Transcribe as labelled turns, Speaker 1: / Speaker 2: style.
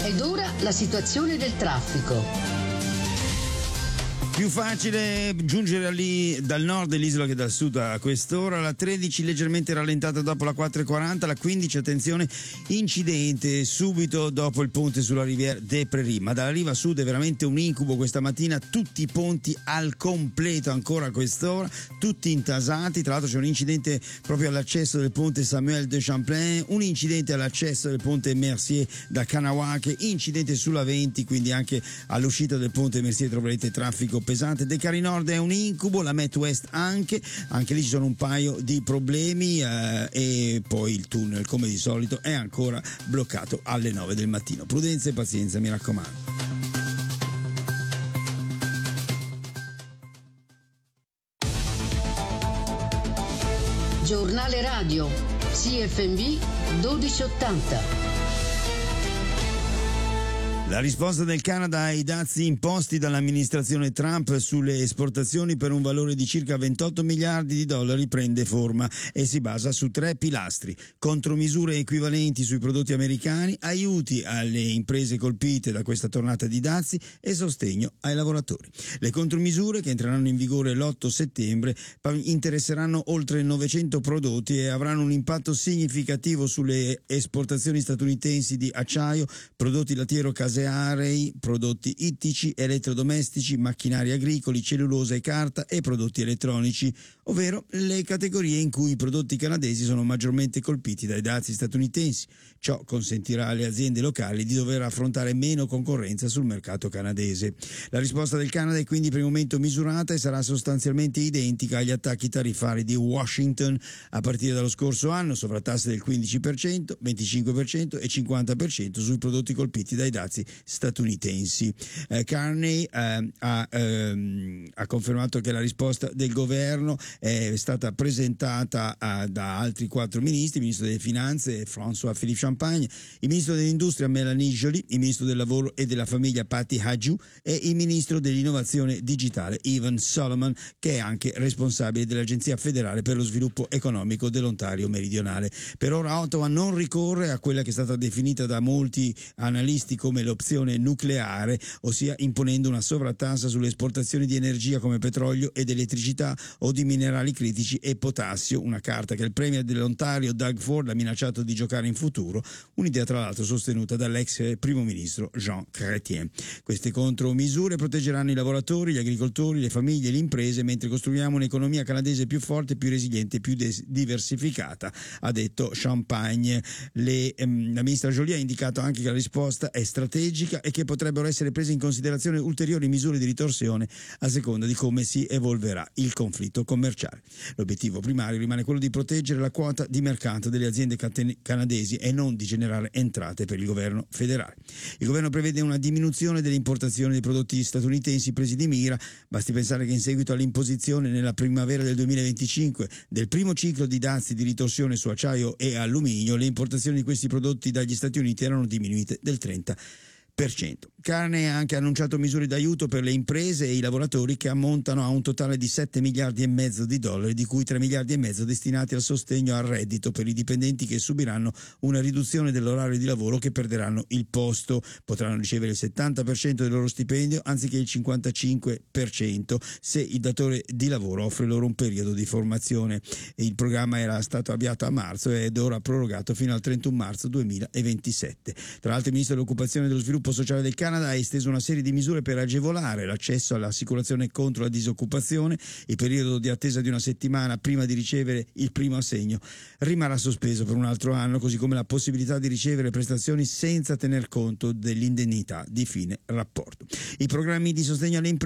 Speaker 1: Ed ora la situazione del traffico.
Speaker 2: Più facile giungere lì dal nord dell'isola che dal sud a quest'ora. La 13 leggermente rallentata dopo la 4:40, la 15 attenzione incidente subito dopo il ponte sulla Riviera des Prairies, ma dalla riva sud è veramente un incubo questa mattina, tutti i ponti al completo ancora a quest'ora, tutti intasati. Tra l'altro c'è un incidente proprio all'accesso del ponte Samuel de Champlain, un incidente all'accesso del ponte Mercier da Kahnawake, incidente sulla 20, quindi anche all'uscita del ponte Mercier troverete traffico pesante. Decari Nord è un incubo, la Met West anche lì ci sono un paio di problemi e poi il tunnel come di solito è ancora bloccato alle 9 del mattino. Prudenza e pazienza, mi raccomando.
Speaker 1: Giornale radio CFMV 1280.
Speaker 2: La risposta del Canada ai dazi imposti dall'amministrazione Trump sulle esportazioni per un valore di circa 28 miliardi di dollari prende forma e si basa su 3 pilastri: contromisure equivalenti sui prodotti americani, aiuti alle imprese colpite da questa tornata di dazi e sostegno ai lavoratori. Le contromisure, che entreranno in vigore l'8 settembre, interesseranno oltre 900 prodotti e avranno un impatto significativo sulle esportazioni statunitensi di acciaio, prodotti lattiero-caseari, prodotti ittici, elettrodomestici, macchinari agricoli, cellulosa e carta e prodotti elettronici, ovvero le categorie in cui i prodotti canadesi sono maggiormente colpiti dai dazi statunitensi. Ciò consentirà alle aziende locali di dover affrontare meno concorrenza sul mercato canadese. La risposta del Canada è quindi per il momento misurata e sarà sostanzialmente identica agli attacchi tariffari di Washington a partire dallo scorso anno: sovratasse del 15%, 25% e 50% sui prodotti colpiti dai dazi statunitensi. Carney ha confermato che la risposta del governo è stata presentata da altri 4 ministri: il ministro delle finanze François-Philippe Champagne, il ministro dell'industria Mélanie Joly, il ministro del lavoro e della famiglia Patty Hajdu e il ministro dell'innovazione digitale Evan Solomon, che è anche responsabile dell'Agenzia federale per lo sviluppo economico dell'Ontario meridionale. Per ora Ottawa non ricorre a quella che è stata definita da molti analisti come l'opzione nucleare, ossia imponendo una sovrattassa sulle esportazioni di energia come petrolio ed elettricità o di minerali critici e potassio, una carta che il premier dell'Ontario Doug Ford ha minacciato di giocare in futuro, un'idea tra l'altro sostenuta dall'ex primo ministro Jean Chrétien. Queste contromisure proteggeranno i lavoratori, gli agricoltori, le famiglie e le imprese, mentre costruiamo un'economia canadese più forte, più resiliente e più diversificata, ha detto Champagne. La ministra Joly ha indicato anche che la risposta è strategica e che potrebbero essere prese in considerazione ulteriori misure di ritorsione a seconda di come si evolverà il conflitto commerciale. L'obiettivo primario rimane quello di proteggere la quota di mercato delle aziende canadesi e non di generare entrate per il governo federale. Il governo prevede una diminuzione delle importazioni dei prodotti statunitensi presi di mira. Basti pensare che in seguito all'imposizione nella primavera del 2025 del primo ciclo di dazi di ritorsione su acciaio e alluminio, le importazioni di questi prodotti dagli Stati Uniti erano diminuite del 30%. Carney ha anche annunciato misure d'aiuto per le imprese e i lavoratori che ammontano a un totale di 7 miliardi e mezzo di dollari, di cui 3 miliardi e mezzo destinati al sostegno al reddito per i dipendenti che subiranno una riduzione dell'orario di lavoro, che perderanno il posto. Potranno ricevere il 70% del loro stipendio anziché il 55% se il datore di lavoro offre loro un periodo di formazione. Il programma era stato avviato a marzo ed ora prorogato fino al 31 marzo 2027. Tra l'altro il ministro dell'occupazione e dello sviluppo sociale del Canada ha esteso una serie di misure per agevolare l'accesso all'assicurazione contro la disoccupazione. Il periodo di attesa di una settimana prima di ricevere il primo assegno rimarrà sospeso per un altro anno, così come la possibilità di ricevere prestazioni senza tener conto dell'indennità di fine rapporto. I programmi di sostegno alle imprese